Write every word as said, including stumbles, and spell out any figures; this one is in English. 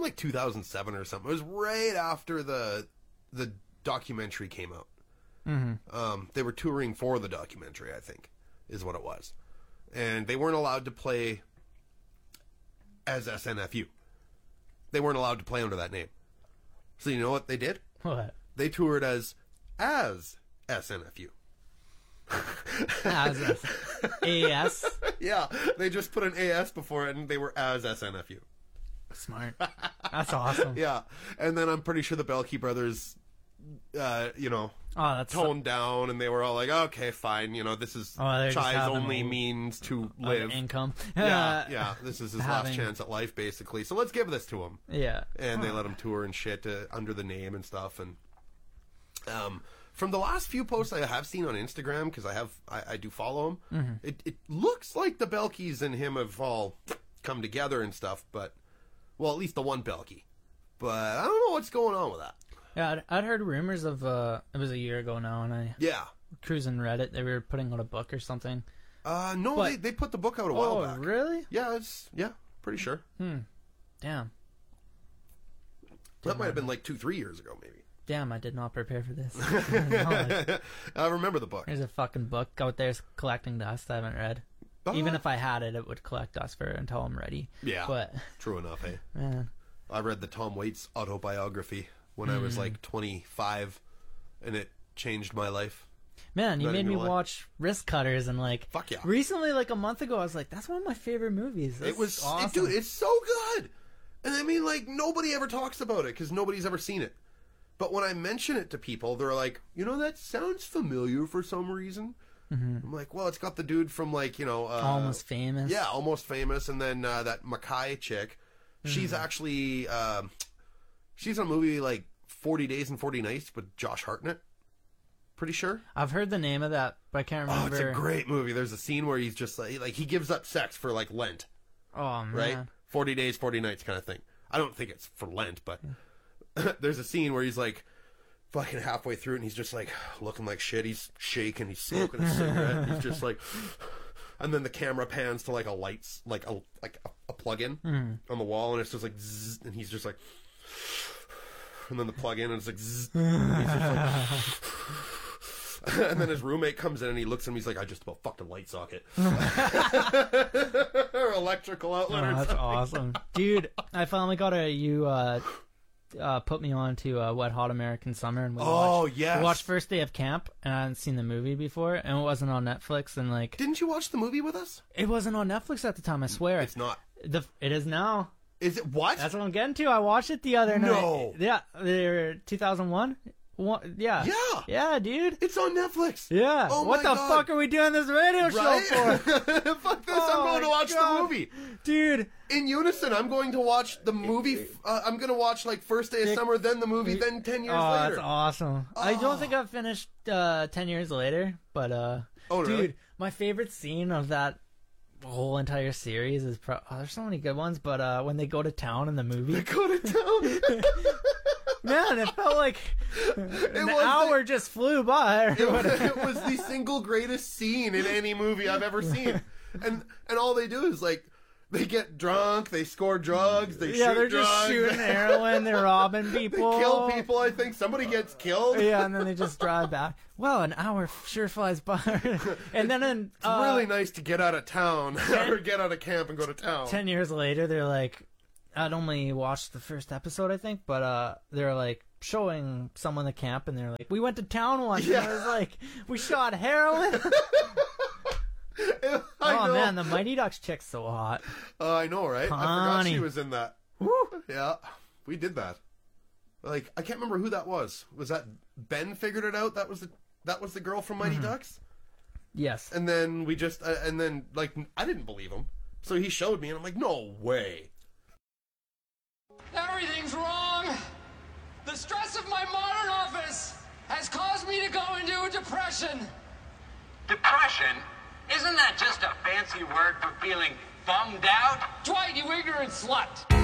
in like two thousand seven or something. It was right after the the documentary came out. Mm-hmm. Um, they were touring for the documentary, I think, is what it was. And they weren't allowed to play as S N F U. They weren't allowed to play under that name. So you know what they did? What? They toured as as S N F U. As A S? Yeah, they just put an A S before it and they were as S N F U. Smart. That's awesome. Yeah, and then I'm pretty sure the Belkey brothers, uh, you know, oh, that's toned so- down, and they were all like, "Okay, fine, you know, this is oh, Chai's only means to live, income. yeah, yeah, this is his Having... last chance at life, basically. So let's give this to him." Yeah, and huh. they let him tour and shit uh, under the name and stuff. And um, from the last few posts I have seen on Instagram, because I have I, I do follow him, mm-hmm. it it looks like the Belkeys and him have all come together and stuff, but. Well, at least the one Belkey. But I don't know what's going on with that. Yeah, I'd, I'd heard rumors of, uh, it was a year ago now, and I... Yeah. Cruising Reddit, they were putting out a book or something. Uh, no, but, they, they put the book out a oh, while back. Oh, really? Yeah, it's, yeah, pretty sure. Hmm. Damn. That might have been like two, three years ago, maybe. Damn, I did not prepare for this. I remember the book. There's a fucking book out there collecting dust I haven't read. Uh, Even if I had it, it would collect dust for until I'm ready. Yeah, but true enough, hey? Man. I read the Tom Waits autobiography when mm. I was like twenty-five, and it changed my life. Man, you Not made me lie. watch Wrist Cutters, and like, fuck yeah. Recently, like a month ago, I was like, that's one of my favorite movies. That's it was, awesome. it, dude, it's so good. And I mean, like, nobody ever talks about it because nobody's ever seen it. But when I mention it to people, they're like, you know, that sounds familiar for some reason. Mm-hmm. I'm like, well, it's got the dude from, like, you know... Uh, Almost Famous. Yeah, Almost Famous. And then uh, that Mackay chick. Mm-hmm. She's actually... Uh, she's in a movie like forty days and forty nights with Josh Hartnett. Pretty sure. I've heard the name of that, but I can't remember. Oh, it's a great movie. There's a scene where he's just like... like he gives up sex for, like, Lent. Oh, man. Right? forty days, forty nights kind of thing. I don't think it's for Lent, but... Yeah. There's a scene where he's, like... fucking halfway through it, and he's just like looking like shit. He's shaking, he's smoking a cigarette. He's just like, and then the camera pans to like a lights, like a like a, a plug-in mm. on the wall, and it's just like, zzz, and he's just like, and then the plug-in, and it's like, zzz, and he's just like, and then his roommate comes in, and he looks at him. He's like, I just about fucked a light socket or electrical outlet. Oh, or that's something. awesome, dude. I finally got a you. Uh, Uh, put me on to uh, Wet Hot American Summer, and we oh watched, yes, we watched First Day of Camp, and I hadn't seen the movie before, and it wasn't on Netflix, and like, didn't you watch the movie with us? It wasn't on Netflix at the time. I swear, it's not. The it is now. Is it what? That's what I'm getting to. I watched it the other night. No. Yeah, they're two thousand one. One, yeah. Yeah. Yeah, dude. It's on Netflix. Yeah. Oh what my the God. fuck are we doing this radio right? show for? Fuck this. Oh I'm going to watch God. the movie. Dude. In unison, I'm going to watch the movie. Uh, I'm going to watch like First Day of Dick, Summer, then the movie, then ten years oh, later. That's awesome. Oh. I don't think I've finished uh, ten years later, but uh, oh, dude, really? My favorite scene of that whole entire series is pro- oh, there's so many good ones, but uh, when they go to town in the movie. They go to town. Man, it felt like it an was hour the, just flew by. It was, it was the single greatest scene in any movie I've ever seen, and and all they do is like they get drunk, they score drugs, they yeah, shoot they're drugs. just shooting heroin, they're robbing people, they kill people. I think somebody gets killed. Yeah, and then they just drive back. Well, an hour sure flies by. And then in, it's uh, really nice to get out of town ten, or get out of camp and go to town. Ten years later, they're like, I'd only watched the first episode, I think, but uh, they're like showing someone the camp, and they're like, we went to town once, yeah. And I was like, we shot heroin. I oh know. Man, the Mighty Ducks chick's so hot. Uh, I know, right? Honey. I forgot she was in that. Woo. Yeah, we did that. Like, I can't remember who that was. Was that Ben figured it out? That was the that was the girl from Mighty mm-hmm. Ducks. Yes. And then we just uh, and then like I didn't believe him, so he showed me, and I'm like, no way. Everything's wrong. The stress of my modern office has caused me to go into a depression. Depression? Isn't that just a fancy word for feeling bummed out? Dwight, you ignorant slut.